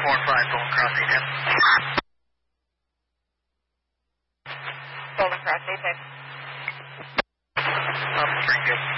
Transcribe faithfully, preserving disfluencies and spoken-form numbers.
four five, Golden Cross eight ten. Golden Cross eight ten. Up, Springfield.